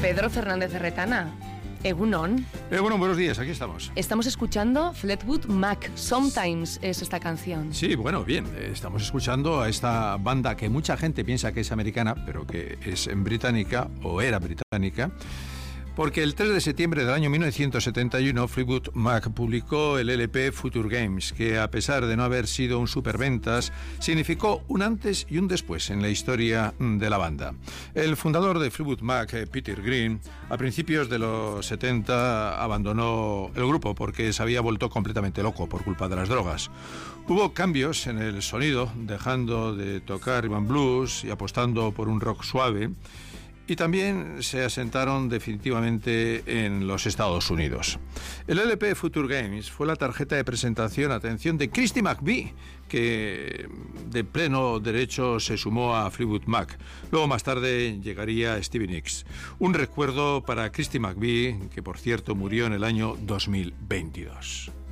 Pedro Fernández de Retana. Egunon. Bueno, buenos días, aquí estamos. Estamos escuchando Fleetwood Mac. Sometimes es esta canción. Sí, bueno, bien. Estamos escuchando a esta banda que mucha gente piensa que es americana, pero que es británica, o era británica. Porque el 3 de septiembre del año 1971 Fleetwood Mac publicó el LP Future Games, que a pesar de no haber sido un superventas, significó un antes y un después en la historia de la banda. El fundador de Fleetwood Mac, Peter Green, a principios de los 70 abandonó el grupo porque se había vuelto completamente loco por culpa de las drogas. Hubo cambios en el sonido, dejando de tocar rhythm and blues y apostando por un rock suave. Y también se asentaron definitivamente en los Estados Unidos. El LP Future Games fue la tarjeta de presentación, atención, de Christy McVie, que de pleno derecho se sumó a Fleetwood Mac. Luego más tarde llegaría Stevie Nicks. Un recuerdo para Christy McVie, que por cierto murió en el año 2022.